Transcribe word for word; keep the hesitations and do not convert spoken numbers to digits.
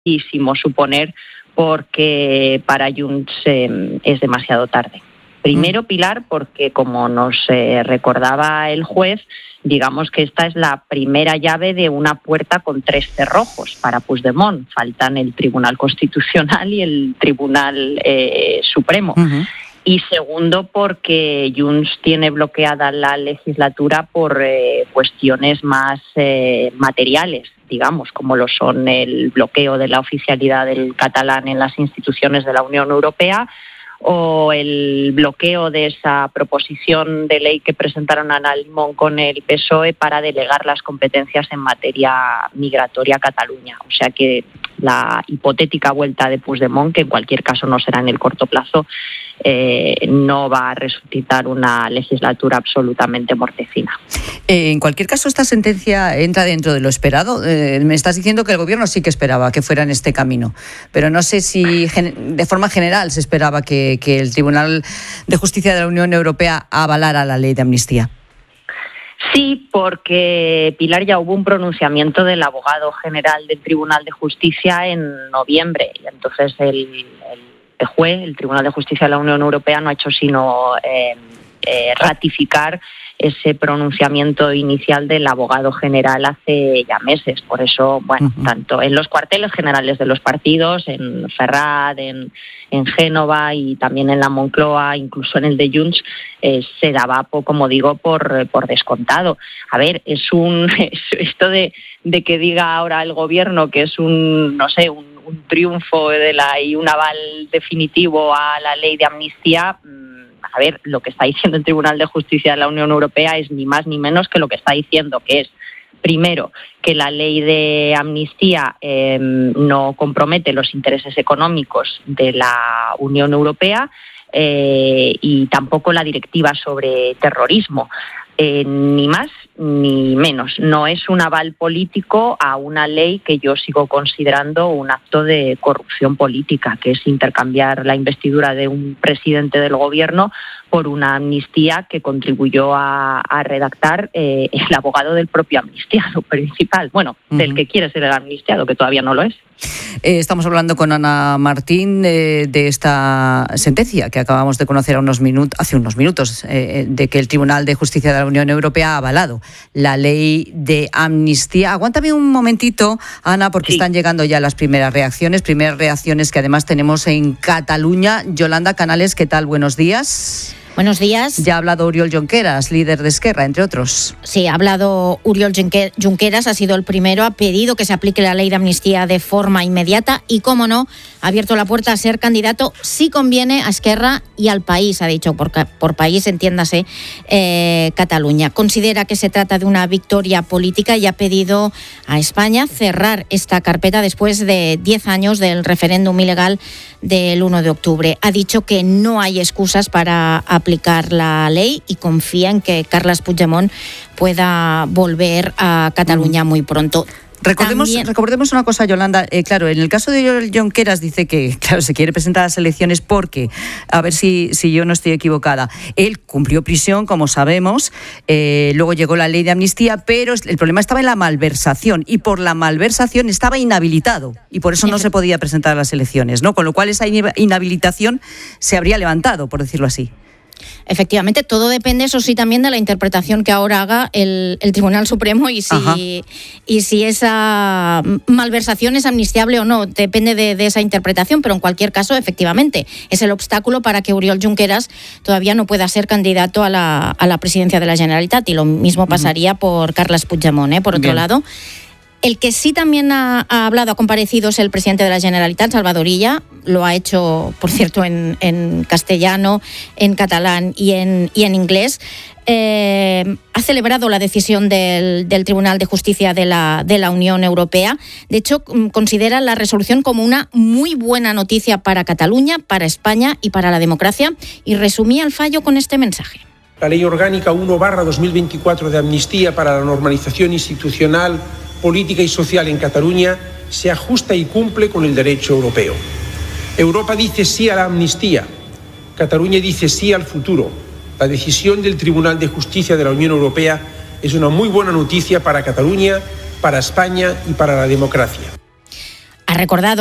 suponer porque para Junts eh, es demasiado tarde. Primero, Pilar, porque como nos eh, recordaba el juez, digamos que esta es la primera llave de una puerta con tres cerrojos para Puigdemont. Faltan el Tribunal Constitucional y el Tribunal eh, Supremo. Uh-huh. Y segundo, porque Junts tiene bloqueada la legislatura por eh, cuestiones más eh, materiales, digamos, como lo son el bloqueo de la oficialidad del catalán en las instituciones de la Unión Europea o el bloqueo de esa proposición de ley que presentaron Ana Limón con el P S O E para delegar las competencias en materia migratoria a Cataluña. O sea que la hipotética vuelta de Puigdemont, que en cualquier caso no será en el corto plazo, eh, no va a resultar una legislatura absolutamente mortecina. Eh, en cualquier caso, esta sentencia entra dentro de lo esperado. Eh, me estás diciendo que el Gobierno sí que esperaba que fuera en este camino, pero no sé si gen- de forma general se esperaba que, que el Tribunal de Justicia de la Unión Europea avalara la ley de amnistía. Sí, porque, Pilar, ya hubo un pronunciamiento del abogado general del Tribunal de Justicia en noviembre, y entonces el, el juez, el Tribunal de Justicia de la Unión Europea, no ha hecho sino eh, eh, ratificar ese pronunciamiento inicial del abogado general hace ya meses. Por eso, bueno, uh-huh. tanto en los cuarteles generales de los partidos, en Ferraz, en, en Génova y también en la Moncloa, incluso en el de Junts, eh, se daba, como digo, por, por descontado. A ver, es un es esto de, de que diga ahora el Gobierno que es un, no sé, un, un triunfo de la y un aval definitivo a la ley de amnistía. A ver, lo que está diciendo el Tribunal de Justicia de la Unión Europea es ni más ni menos que lo que está diciendo, que es, primero, que la ley de amnistía eh, no compromete los intereses económicos de la Unión Europea eh, y tampoco la directiva sobre terrorismo. Eh, ni más ni menos. No es un aval político a una ley que yo sigo considerando un acto de corrupción política, que es intercambiar la investidura de un presidente del Gobierno por una amnistía que contribuyó a, a redactar eh, el abogado del propio amnistiado principal. Bueno, uh-huh. del que quiere ser el amnistiado, que todavía no lo es. Eh, estamos hablando con Ana Martín eh, de esta sentencia que acabamos de conocer a unos minut- hace unos minutos, eh, de que el Tribunal de Justicia de la Unión Europea ha avalado la ley de amnistía. Aguántame un momentito, Ana, porque sí. están llegando ya las primeras reacciones, primeras reacciones que además tenemos en Cataluña. Yolanda Canales, ¿qué tal? Buenos días. Buenos días. Ya ha hablado Oriol Junqueras, líder de Esquerra, entre otros. Sí, ha hablado Oriol Junqueras, ha sido el primero, ha pedido que se aplique la ley de amnistía de forma inmediata y, cómo no, ha abierto la puerta a ser candidato si conviene a Esquerra y al país, ha dicho, por, por país, entiéndase, eh, Cataluña. Considera que se trata de una victoria política y ha pedido a España cerrar esta carpeta después de diez años del referéndum ilegal del uno de octubre. Ha dicho que no hay excusas para aplicar la ley y confía en que Carles Puigdemont pueda volver a Cataluña muy pronto. Recordemos, También... recordemos una cosa, Yolanda. Eh, claro, en el caso de Junqueras dice que, claro, se quiere presentar a las elecciones porque, a ver si, si yo no estoy equivocada, él cumplió prisión, como sabemos, eh, luego llegó la ley de amnistía, pero el problema estaba en la malversación y por la malversación estaba inhabilitado y por eso no se podía presentar a las elecciones, ¿no? Con lo cual esa inhabilitación se habría levantado, por decirlo así. Efectivamente, todo depende, eso sí, también de la interpretación que ahora haga el, el Tribunal Supremo y si, y si esa malversación es amnistiable o no. Depende de, de esa interpretación, pero en cualquier caso, efectivamente, es el obstáculo para que Oriol Junqueras todavía no pueda ser candidato a la, a la presidencia de la Generalitat, y lo mismo pasaría uh-huh. por Carles Puigdemont, ¿eh? Por otro Bien. lado. El que sí también ha, ha hablado, ha comparecido, es el presidente de la Generalitat, Salvador Illa. Lo ha hecho, por cierto, en, en castellano, en catalán y en, y en inglés. Eh, ha celebrado la decisión del, del Tribunal de Justicia de la, de la Unión Europea. De hecho, considera la resolución como una muy buena noticia para Cataluña, para España y para la democracia. Y resumía el fallo con este mensaje. La Ley Orgánica uno barra dos mil veinticuatro de amnistía para la normalización institucional, política y social en Cataluña se ajusta y cumple con el derecho europeo. Europa dice sí a la amnistía, Cataluña dice sí al futuro. La decisión del Tribunal de Justicia de la Unión Europea es una muy buena noticia para Cataluña, para España y para la democracia. ha recordado